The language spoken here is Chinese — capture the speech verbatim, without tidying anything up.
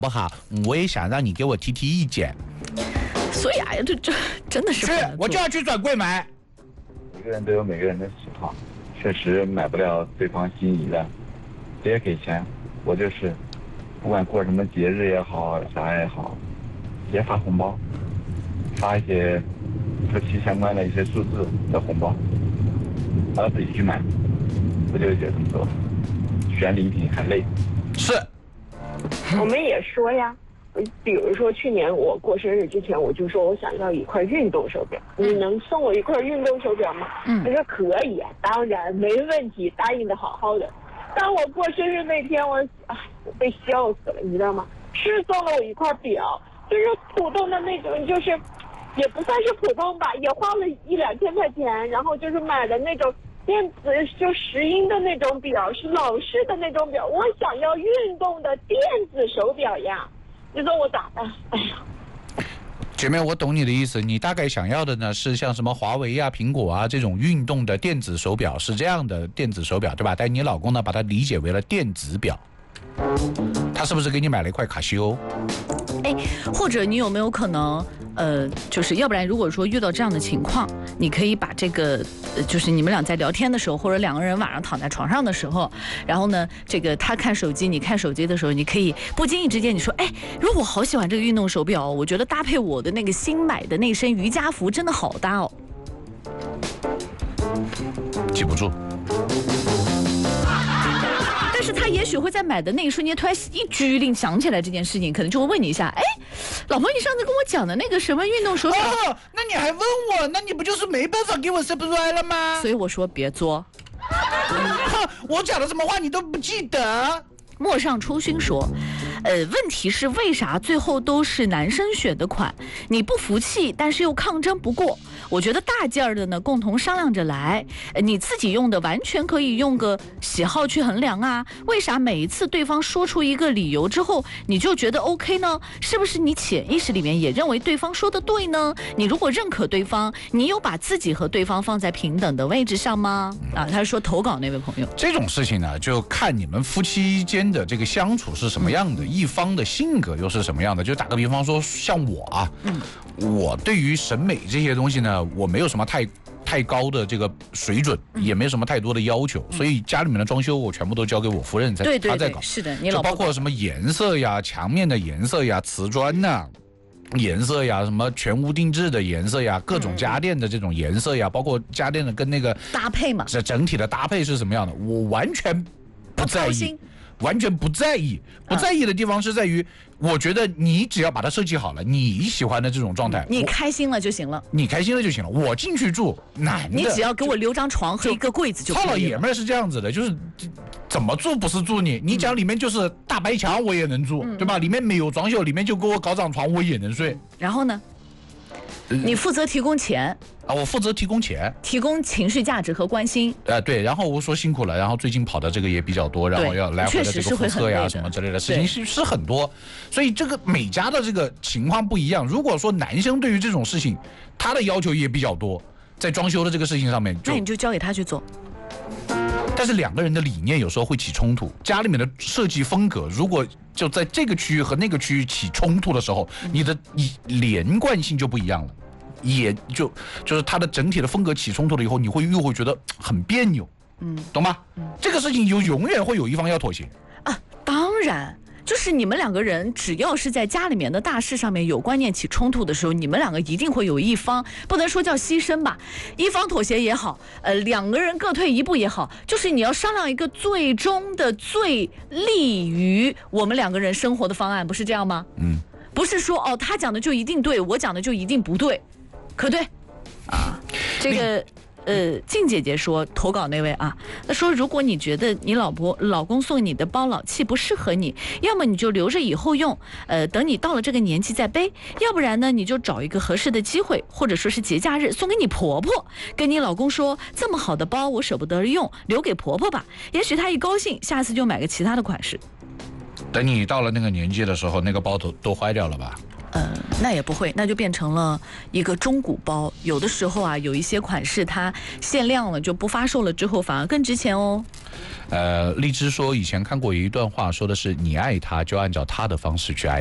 不好？我也想让你给我提提意见。 所以啊，这这真的是是，我就要去专柜买。 每个人都有每个人的喜好，确实买不了对方心仪的，直接给钱。我就是，不管过什么节日也好，啥也好，直接发红包，发一些夫妻相关的一些数字的红包，然后自己去买，不纠结这么多，选礼品还累。 是， 我们也说呀。比如说去年我过生日之前，我就说我想要一块运动手表，你能送我一块运动手表吗？嗯，他说可以啊，当然没问题，答应的好好的。当我过生日那天，我哎，我被笑死了，你知道吗？是送了我一块表，就是普通的那种，就是也不算是普通吧，也花了一两千块钱，然后就是买的那种电子就石英的那种表，是老式的那种表。我想要运动的电子手表呀。你说我咋办？哎呀， 姐妹，我懂你的意思。你大概想要的呢是像什么华为啊、苹果啊这种运动的电子手表，是这样的电子手表，对吧？但你老公呢，把它理解为了电子表，他是不是给你买了一块卡西欧？ 哎，或者你有没有可能，呃，就是要不然如果说遇到这样的情况，你可以把这个，呃、就是你们俩在聊天的时候，或者两个人晚上躺在床上的时候，然后呢，这个他看手机，你看手机的时候，你可以不经意之间你说，哎，如果我好喜欢这个运动手表，我觉得搭配我的那个新买的那身瑜伽服真的好搭哦。 记不住。 但是他也许会在买的那一瞬间突然一激灵想起来这件事情，可能就会问你一下，哎，老婆，你上次跟我讲的那个什么运动手表， 哦，那你还问我，那你不就是没办法给我 surprise 了吗？ 所以我说别作。 我讲的什么话你都不记得？ 陌上初勋说，呃，问题是为啥最后都是男生选的款？你不服气，但是又抗争不过。我觉得大件儿的呢，共同商量着来。呃，你自己用的完全可以用个喜好去衡量啊。为啥每一次对方说出一个理由之后，你就觉得 OK 呢？是不是你潜意识里面也认为对方说的对呢？你如果认可对方，你有把自己和对方放在平等的位置上吗？啊，他是说投稿那位朋友。 这种事情呢，就看你们夫妻间的这个相处是什么样的，一方的性格又是什么样的。就打个比方说，像我啊，嗯，我对于审美这些东西呢，我没有什么太太高的这个水准，嗯，也没什么太多的要求，嗯，所以家里面的装修我全部都交给我夫人在， 对对对， 她在搞。 是的，你老婆就包括什么颜色呀、墙面的颜色呀、瓷砖呐、颜色呀，什么全屋定制的颜色呀，各种家电的这种颜色呀，嗯，包括家电的跟那个搭配嘛， 这整体的搭配是什么样的，我完全不在意。完全不在意，不在意的地方是在于，我觉得你只要把它设计好了，你喜欢的这种状态， 你开心了就行了， 你开心了就行了。我进去住，男的， 你只要给我留张床和一个柜子就可以了。 糙老爷们儿是这样子的，就是怎么住不是住你，你讲里面就是大白墙我也能住，嗯，对吧？里面没有装修，里面就给我搞张床我也能睡。 然后呢？你负责提供钱啊，我负责提供钱， 提供情绪价值和关心。 呃，对，然后我说辛苦了，然后最近跑的这个也比较多，然后要来回的这个复测呀什么之类的事情是是很多，所以这个每家的这个情况不一样。如果说男生对于这种事情，他的要求也比较多，在装修的这个事情上面， 那你就交给他去做。 但是两个人的理念有时候会起冲突，家里面的设计风格如果就在这个区域和那个区域起冲突的时候，嗯，你的连贯性就不一样了。也就就是它的整体的风格起冲突了以后，你会又会觉得很别扭，嗯，懂吗？嗯，这个事情就永远会有一方要妥协啊。当然，就是你们两个人只要是在家里面的大事上面有观念起冲突的时候，你们两个一定会有一方，不能说叫牺牲吧，一方妥协也好，呃，两个人各退一步也好，就是你要商量一个最终的最利于我们两个人生活的方案，不是这样吗？嗯，不是说哦，他讲的就一定对，我讲的就一定不对。可对，啊，这个呃，静姐姐说投稿那位啊，她说如果你觉得你老婆老公送你的包老气不适合你，要么你就留着以后用，呃，等你到了这个年纪再背，要不然呢你就找一个合适的机会，或者说是节假日送给你婆婆，跟你老公说这么好的包我舍不得用，留给婆婆吧，也许她一高兴，下次就买个其他的款式。 等你到了那个年纪的时候，那个包都都坏掉了吧？嗯。 那也不会，那就变成了一个中古包。有的时候啊，有一些款式它限量了就不发售了，之后反而更值钱哦。 呃，荔枝说以前看过有一段话，说的是你爱他就按照他的方式去爱。